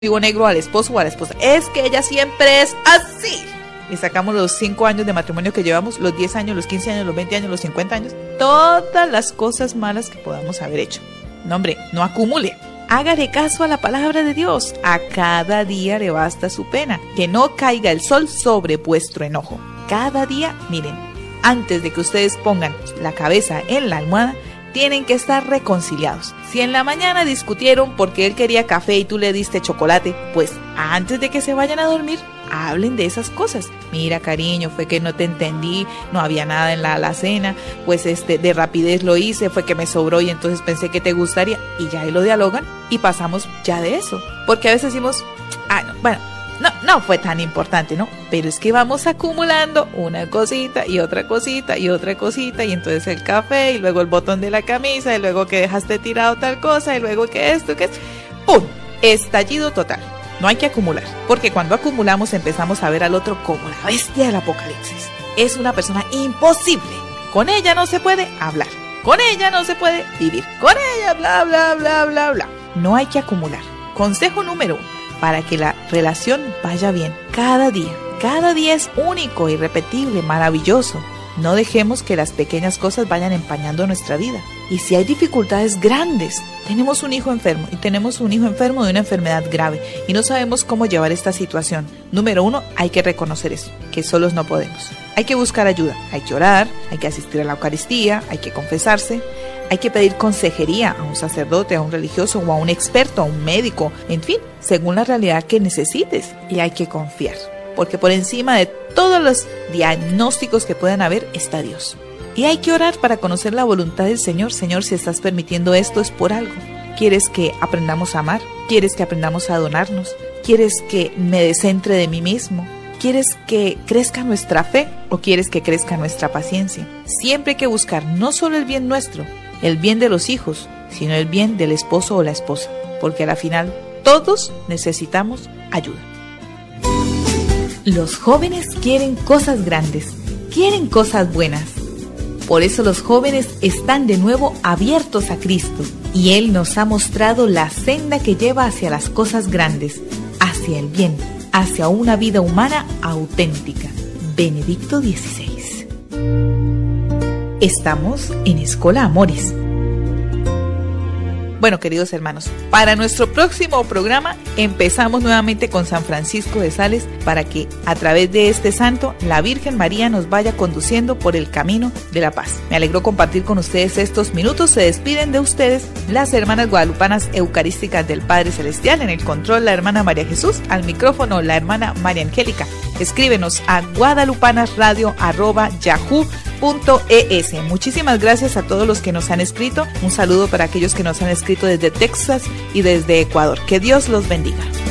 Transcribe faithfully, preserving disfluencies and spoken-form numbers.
vivo negro al esposo o a la esposa. Es que ella siempre es así. Y sacamos los cinco años de matrimonio que llevamos, los diez años, los quince años, los veinte años, los cincuenta años, todas las cosas malas que podamos haber hecho. No, hombre, no acumule. Hágale caso a la palabra de Dios. A cada día le basta su pena. Que no caiga el sol sobre vuestro enojo. Cada día, miren, antes de que ustedes pongan la cabeza en la almohada, tienen que estar reconciliados. Si en la mañana discutieron porque él quería café y tú le diste chocolate, pues antes de que se vayan a dormir, hablen de esas cosas. Mira, cariño, fue que no te entendí, no había nada en la alacena, pues este de rapidez lo hice, fue que me sobró y entonces pensé que te gustaría. Y ya ahí lo dialogan y pasamos ya de eso. Porque a veces decimos, ah, no, bueno, no, no fue tan importante, ¿no? Pero es que vamos acumulando una cosita y otra cosita y otra cosita, y entonces el café y luego el botón de la camisa y luego que dejaste tirado tal cosa y luego que esto, que es... ¡Pum! Estallido total. No hay que acumular, porque cuando acumulamos empezamos a ver al otro como la bestia del apocalipsis. Es una persona imposible. Con ella no se puede hablar. Con ella no se puede vivir. Con ella bla, bla, bla, bla, bla. No hay que acumular. Consejo número uno. Para que la relación vaya bien cada día. Cada día es único, irrepetible, maravilloso. No dejemos que las pequeñas cosas vayan empañando nuestra vida. Y si hay dificultades grandes, tenemos un hijo enfermo y tenemos un hijo enfermo de una enfermedad grave y no sabemos cómo llevar esta situación. Número uno, hay que reconocer eso, que solos no podemos. Hay que buscar ayuda, hay que orar, hay que asistir a la Eucaristía, hay que confesarse. Hay que pedir consejería a un sacerdote, a un religioso o a un experto, a un médico, en fin, según la realidad que necesites. Y hay que confiar, porque por encima de todos los diagnósticos que puedan haber está Dios. Y hay que orar para conocer la voluntad del Señor. Señor, si estás permitiendo esto es por algo. ¿Quieres que aprendamos a amar? ¿Quieres que aprendamos a donarnos? ¿Quieres que me descentre de mí mismo? ¿Quieres que crezca nuestra fe o quieres que crezca nuestra paciencia? Siempre hay que buscar no solo el bien nuestro, el bien de los hijos, sino el bien del esposo o la esposa, porque al final todos necesitamos ayuda. Los jóvenes quieren cosas grandes, quieren cosas buenas. Por eso los jóvenes están de nuevo abiertos a Cristo, y Él nos ha mostrado la senda que lleva hacia las cosas grandes, hacia el bien, hacia una vida humana auténtica. Benedicto dieciséis. Estamos en Escola Amoris. Bueno, queridos hermanos, para nuestro próximo programa empezamos nuevamente con San Francisco de Sales para que a través de este santo la Virgen María nos vaya conduciendo por el camino de la paz. Me alegró compartir con ustedes estos minutos. Se despiden de ustedes las hermanas guadalupanas eucarísticas del Padre Celestial. En el control la hermana María Jesús, al micrófono la hermana María Angélica. Escríbenos a guadalupanasradio arroba yahoo punto es. Muchísimas gracias a todos los que nos han escrito. Un saludo para aquellos que nos han escrito desde Texas y desde Ecuador. Que Dios los bendiga.